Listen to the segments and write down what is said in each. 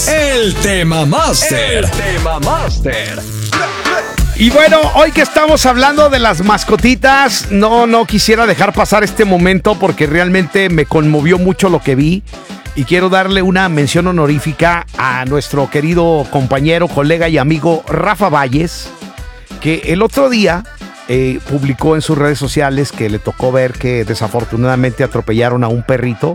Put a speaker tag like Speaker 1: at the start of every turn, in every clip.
Speaker 1: es el Tema Master.
Speaker 2: Y bueno, hoy que estamos hablando de las mascotitas, no quisiera dejar pasar este momento porque realmente me conmovió mucho lo que vi. Y quiero darle una mención honorífica a nuestro querido compañero, colega y amigo Rafa Valles, que el otro día publicó en sus redes sociales que le tocó ver que desafortunadamente atropellaron a un perrito.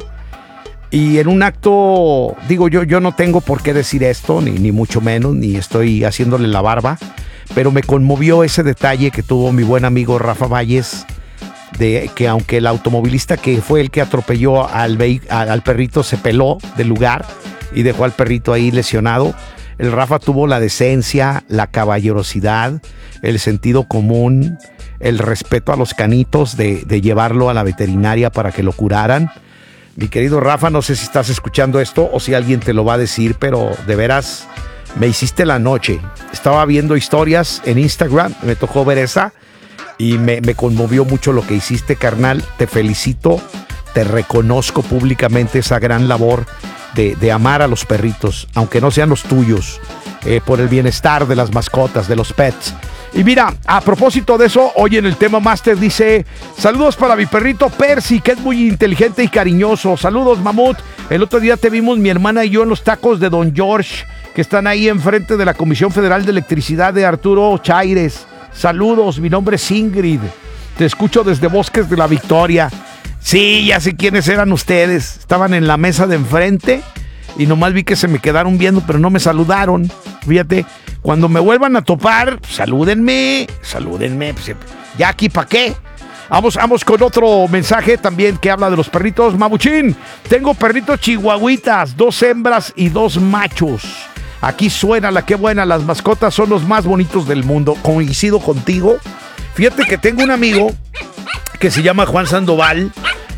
Speaker 2: Y en un acto, digo yo no tengo por qué decir esto, ni mucho menos, ni estoy haciéndole la barba, pero me conmovió ese detalle que tuvo mi buen amigo Rafa Valles, de que aunque el automovilista que fue el que atropelló al perrito se peló del lugar y dejó al perrito ahí lesionado, el Rafa tuvo la decencia, la caballerosidad, el sentido común, el respeto a los canitos de llevarlo a la veterinaria para que lo curaran. Mi querido Rafa, no sé si estás escuchando esto o si alguien te lo va a decir, pero de veras me hiciste la noche. Estaba viendo historias en Instagram, me tocó ver esa y me conmovió mucho lo que hiciste, carnal. Te felicito, te reconozco públicamente esa gran labor de amar a los perritos, aunque no sean los tuyos, por el bienestar de las mascotas, de los pets. Y mira, a propósito de eso, hoy en el Tema Master dice: saludos para mi perrito Percy, que es muy inteligente y cariñoso. Saludos, Mamut. El otro día te vimos mi hermana y yo en los tacos de Don George, que están ahí enfrente de la Comisión Federal de Electricidad de Arturo Chaires. Saludos, mi nombre es Ingrid. Te escucho desde Bosques de la Victoria. Sí, ya sé quiénes eran ustedes. Estaban en la mesa de enfrente y nomás vi que se me quedaron viendo, pero no me saludaron. Fíjate, cuando me vuelvan a topar, salúdenme. Pues, ya aquí, ¿para qué? Vamos con otro mensaje también que habla de los perritos. Mamuchín, tengo perritos chihuahuitas, 2 hembras y 2 machos. Aquí suena la que buena, las mascotas son los más bonitos del mundo. Coincido contigo. Fíjate que tengo un amigo que se llama Juan Sandoval,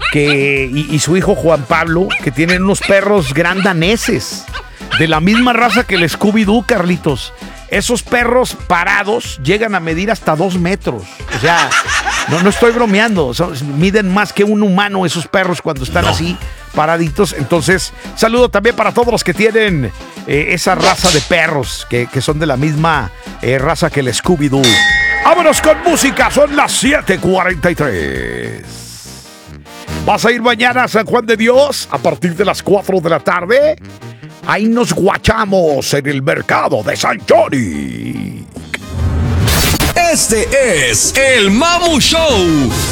Speaker 2: y su hijo Juan Pablo, que tienen unos perros grandaneses, de la misma raza que el Scooby-Doo, Carlitos. Esos perros parados llegan a medir hasta 2 metros. O sea, no estoy bromeando. Miden más que un humano esos perros cuando están así paraditos. Entonces, saludo también para todos los que tienen esa raza de perros, que son de la misma raza que el Scooby-Doo. Vámonos con música, son las 7:43. ¿Vas a ir mañana a San Juan de Dios a partir de las 4 de la tarde? Ahí nos guachamos en el mercado de San Johnny.
Speaker 1: Este es el Mamu Show.